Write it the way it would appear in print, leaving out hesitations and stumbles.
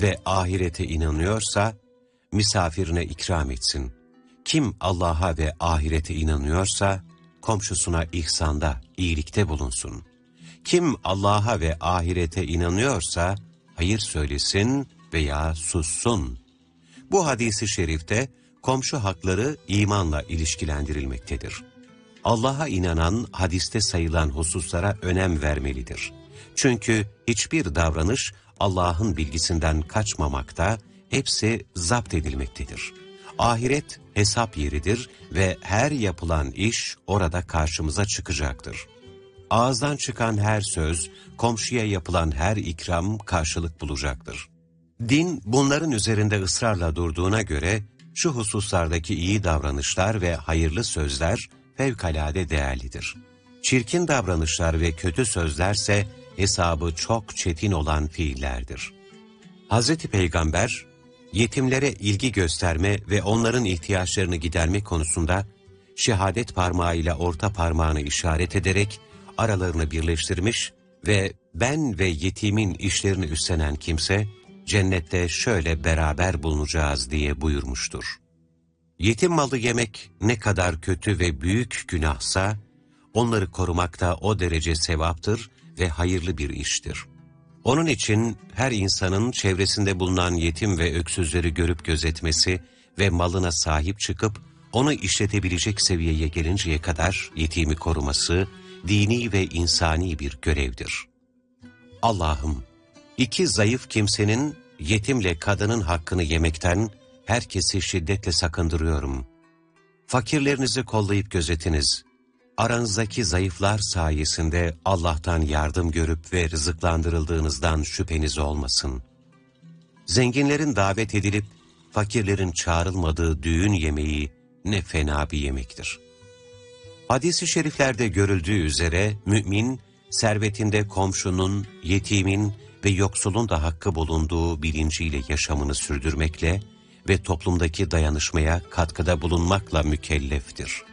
ve ahirete inanıyorsa, misafirine ikram etsin. Kim Allah'a ve ahirete inanıyorsa, komşusuna ihsanda, iyilikte bulunsun. Kim Allah'a ve ahirete inanıyorsa, hayır söylesin veya sussun. Bu hadis-i şerifte, komşu hakları imanla ilişkilendirilmektedir. Allah'a inanan, hadiste sayılan hususlara önem vermelidir. Çünkü hiçbir davranış Allah'ın bilgisinden kaçmamakta, hepsi zapt edilmektedir. Ahiret hesap yeridir ve her yapılan iş orada karşımıza çıkacaktır. Ağızdan çıkan her söz, komşuya yapılan her ikram karşılık bulacaktır. Din bunların üzerinde ısrarla durduğuna göre, şu hususlardaki iyi davranışlar ve hayırlı sözler fevkalade değerlidir. Çirkin davranışlar ve kötü sözlerse hesabı çok çetin olan fiillerdir. Hz. Peygamber, yetimlere ilgi gösterme ve onların ihtiyaçlarını giderme konusunda şehadet parmağıyla orta parmağını işaret ederek aralarını birleştirmiş ve ben ve yetimin işlerini üstlenen kimse cennette şöyle beraber bulunacağız diye buyurmuştur. Yetim malı yemek ne kadar kötü ve büyük günahsa, onları korumak da o derece sevaptır ve hayırlı bir iştir. Onun için her insanın çevresinde bulunan yetim ve öksüzleri görüp gözetmesi ve malına sahip çıkıp onu işletebilecek seviyeye gelinceye kadar yetimi koruması, dini ve insani bir görevdir. Allah'ım, iki zayıf kimsenin yetimle kadının hakkını yemekten herkesi şiddetle sakındırıyorum. Fakirlerinizi kollayıp gözetiniz. Aranızdaki zayıflar sayesinde Allah'tan yardım görüp ve rızıklandırıldığınızdan şüpheniz olmasın. Zenginlerin davet edilip fakirlerin çağrılmadığı düğün yemeği ne fena bir yemektir. Hadis-i şeriflerde görüldüğü üzere mümin, servetinde komşunun, yetimin ve yoksulun da hakkı bulunduğu bilinciyle yaşamını sürdürmekle ve toplumdaki dayanışmaya katkıda bulunmakla mükelleftir.